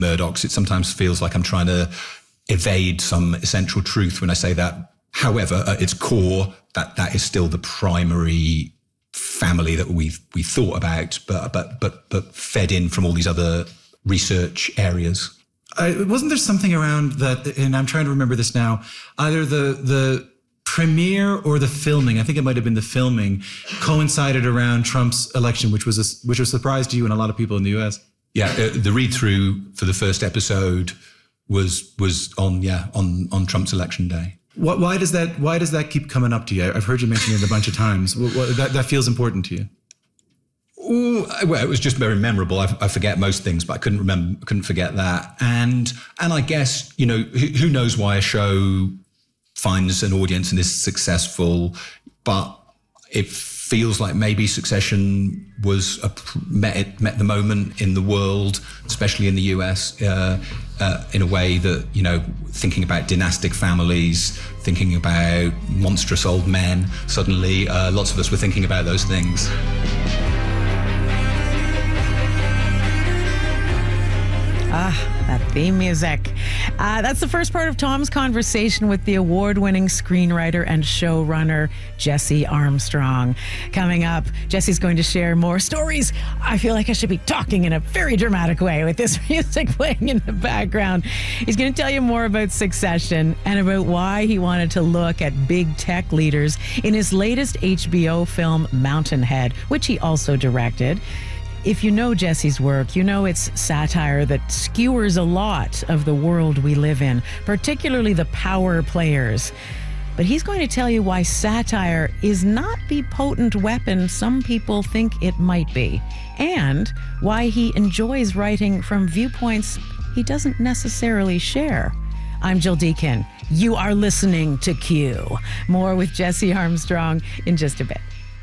Murdoch's. It sometimes feels like I'm trying to evade some essential truth when I say that. However, at its core, that is still the primary family that we thought about, but fed in from all these other research areas. Wasn't there something around that, and I'm trying to remember this now, either the premiere or the filming, I think it might have been the filming, coincided around Trump's election, which was a surprise to you and a lot of people in the US. Yeah, the read-through for the first episode was on Trump's election day. Why does that keep coming up to you? I've heard you mention it a bunch of times. That feels important to you. Ooh, well, it was just very memorable. I forget most things, but I couldn't forget that. And I guess, who knows why a show finds an audience and is successful, but it feels like maybe Succession was met the moment in the world, especially in the US, in a way that, thinking about dynastic families, thinking about monstrous old men, suddenly lots of us were thinking about those things. That theme music. That's the first part of Tom's conversation with the award-winning screenwriter and showrunner, Jesse Armstrong. Coming up, Jesse's going to share more stories. I feel like I should be talking in a very dramatic way with this music playing in the background. He's going to tell you more about Succession and about why he wanted to look at big tech leaders in his latest HBO film, Mountainhead, which he also directed. If you know Jesse's work, you know it's satire that skewers a lot of the world we live in, particularly the power players. But he's going to tell you why satire is not the potent weapon some people think it might be, and why he enjoys writing from viewpoints he doesn't necessarily share. I'm Jill Deakin. You are listening to Q. More with Jesse Armstrong in just a bit.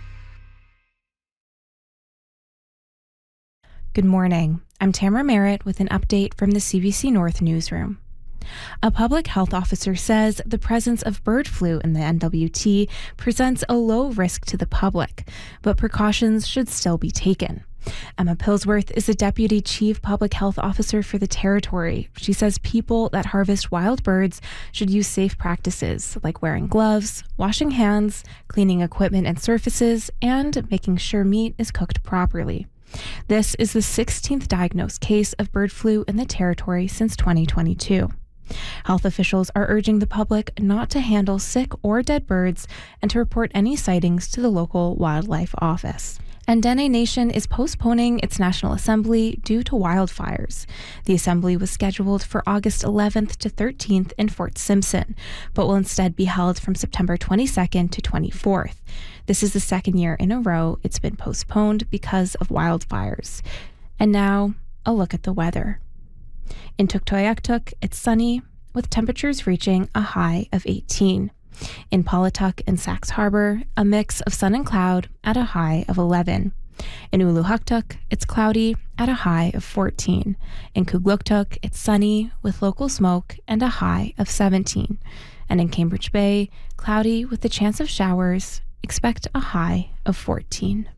Good morning. I'm Tamara Merritt with an update from the CBC North newsroom. A public health officer says the presence of bird flu in the NWT presents a low risk to the public, but precautions should still be taken. Emma Pillsworth is the Deputy Chief Public Health Officer for the Territory. She says people that harvest wild birds should use safe practices like wearing gloves, washing hands, cleaning equipment and surfaces, and making sure meat is cooked properly. This is the 16th diagnosed case of bird flu in the Territory since 2022. Health officials are urging the public not to handle sick or dead birds and to report any sightings to the local wildlife office. And Dene Nation is postponing its National Assembly due to wildfires. The assembly was scheduled for August 11th to 13th in Fort Simpson, but will instead be held from September 22nd to 24th. This is the second year in a row it's been postponed because of wildfires. And now, a look at the weather. In Tuktoyaktuk, it's sunny, with temperatures reaching a high of 18. In Paulatuk and Sax Harbor, a mix of sun and cloud at a high of 11. In Uluhuktuk, it's cloudy at a high of 14. In Kugluktuk, it's sunny with local smoke and a high of 17. And in Cambridge Bay, cloudy with the chance of showers, expect a high of 14.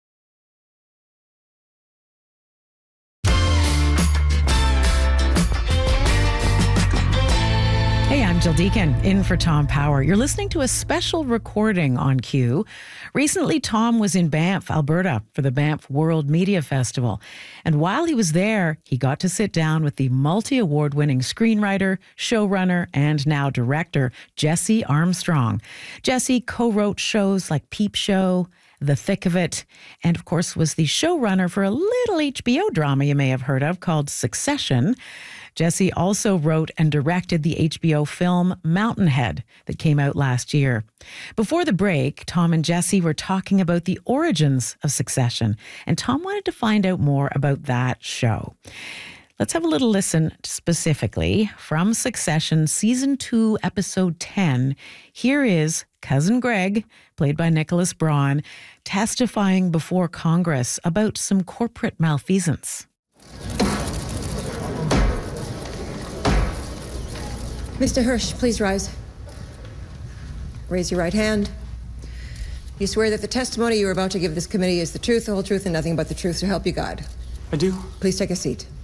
Hey, I'm Jill Deakin, in for Tom Power. You're listening to a special recording on Q. Recently, Tom was in Banff, Alberta, for the Banff World Media Festival. And while he was there, he got to sit down with the multi-award-winning screenwriter, showrunner, and now director, Jesse Armstrong. Jesse co-wrote shows like Peep Show, The Thick of It, and of course was the showrunner for a little HBO drama you may have heard of called Succession. Jesse also wrote and directed the HBO film Mountainhead that came out last year. Before the break, Tom and Jesse were talking about the origins of Succession, and Tom wanted to find out more about that show. Let's have a little listen specifically from Succession Season 2, Episode 10. Here is Cousin Greg, played by Nicholas Braun, testifying before Congress about some corporate malfeasance. Mr. Hirsch, please rise. Raise your right hand. You swear that the testimony you are about to give this committee is the truth, the whole truth, and nothing but the truth, so help you God. I do. Please take a seat.